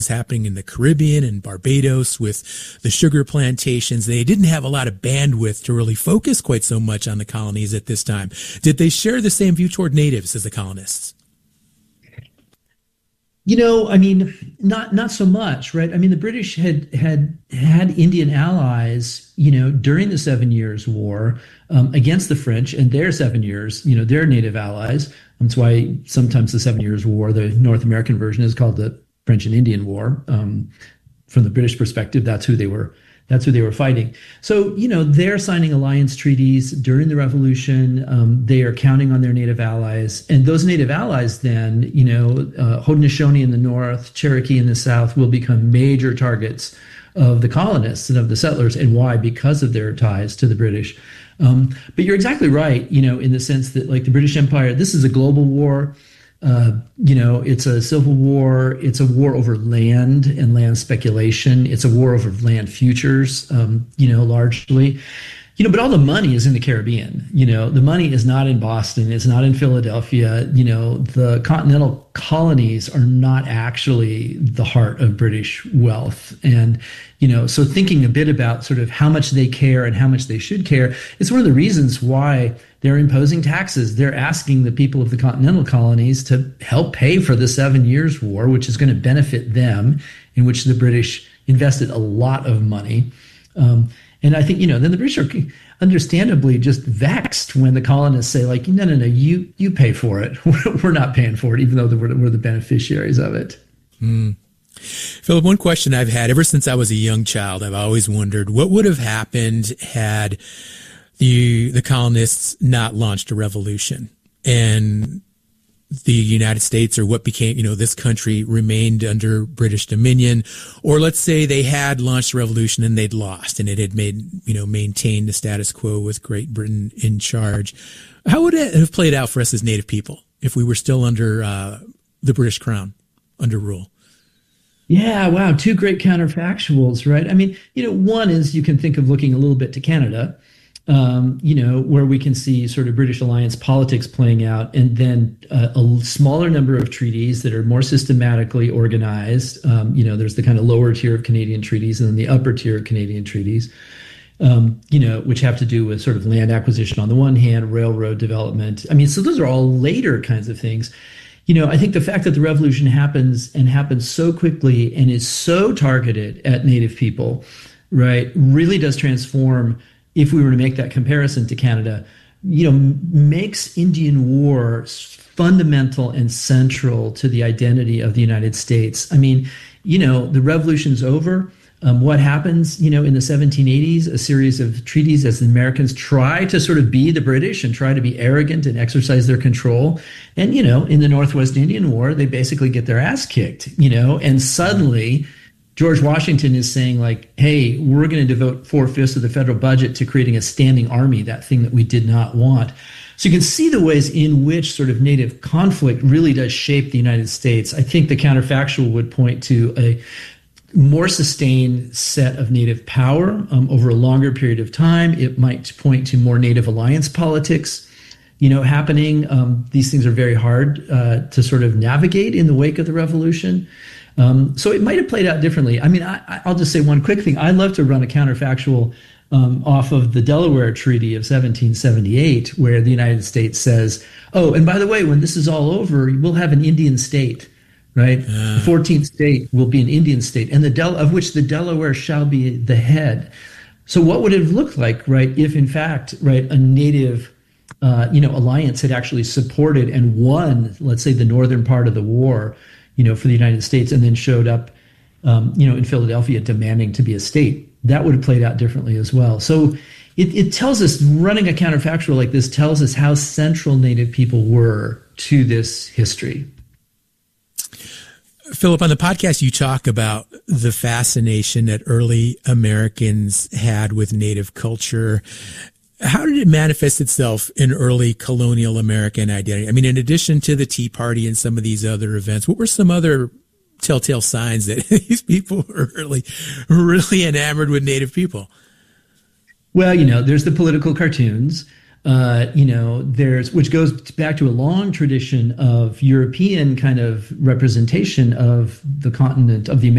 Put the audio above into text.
happening in the Caribbean and Barbados with the sugar plantations. They didn't have a lot of bandwidth to really focus quite so much on the colonies at this time. Did they share the same view toward natives as the colonists? I mean, not so much, right? I mean, the British had Indian allies, during the 7 Years' War against the French, and their 7 years, their native allies. That's why sometimes the 7 Years' War, the North American version, is called the French and Indian War. From the British perspective, that's who they were fighting. So, they're signing alliance treaties during the Revolution. They are counting on their native allies. And those native allies then, Haudenosaunee in the north, Cherokee in the south, will become major targets of the colonists and of the settlers. And why? Because of their ties to the British. But you're exactly right, in the sense that, like, the British Empire, this is a global war. It's a civil war. It's a war over land and land speculation. It's a war over land futures, largely. But all the money is in the Caribbean. The money is not in Boston. It's not in Philadelphia. The continental colonies are not actually the heart of British wealth. And, so thinking a bit about sort of how much they care and how much they should care, it's one of the reasons why they're imposing taxes. They're asking the people of the continental colonies to help pay for the 7 Years' War, which is going to benefit them, in which the British invested a lot of money. And I think, then the British are understandably just vexed when the colonists say, like, no, you pay for it. We're not paying for it, even though we're the beneficiaries of it. Philip, one question I've had ever since I was a young child, I've always wondered what would have happened had the colonists not launched a revolution and the United States, or what became, this country, remained under British dominion. Or let's say they had launched a revolution and they'd lost and it had maintained the status quo with Great Britain in charge. How would it have played out for us as Native people if we were still under the British Crown, under rule? Yeah, wow, two great counterfactuals, right? I mean, one is you can think of looking a little bit to Canada, where we can see sort of British alliance politics playing out, and then a smaller number of treaties that are more systematically organized. There's the kind of lower tier of Canadian treaties and then the upper tier of Canadian treaties, which have to do with sort of land acquisition on the one hand, railroad development. I mean, so those are all later kinds of things. I think the fact that the revolution happens so quickly and is so targeted at Native people, right, really does transform, if we were to make that comparison to Canada, makes Indian War fundamental and central to the identity of the United States. I mean, the revolution's over. What happens, in the 1780s, a series of treaties as the Americans try to sort of be the British and try to be arrogant and exercise their control. And, in the Northwest Indian War, they basically get their ass kicked, and suddenly George Washington is saying, like, hey, we're going to devote 4/5 of the federal budget to creating a standing army, that thing that we did not want. So you can see the ways in which sort of Native conflict really does shape the United States. I think the counterfactual would point to a more sustained set of Native power over a longer period of time. It might point to more Native alliance politics, happening. These things are very hard to sort of navigate in the wake of the revolution. So it might have played out differently. I mean, I'll just say one quick thing. I love to run a counterfactual off of the Delaware Treaty of 1778, where the United States says, oh, and by the way, when this is all over, we'll have an Indian state. Right, the 14th state will be an Indian state, and of which the Delaware shall be the head. So, what would it have looked like, right, if in fact, right, a Native, alliance had actually supported and won, let's say, the northern part of the war, for the United States, and then showed up, in Philadelphia demanding to be a state? That would have played out differently as well. So, it tells us, running a counterfactual like this tells us how central Native people were to this history. Philip, on the podcast, you talk about the fascination that early Americans had with Native culture. How did it manifest itself in early colonial American identity? I mean, in addition to the Tea Party and some of these other events, what were some other telltale signs that these people were really enamored with Native people? Well, there's the political cartoons. there's which goes back to a long tradition of European kind of representation of the continent of the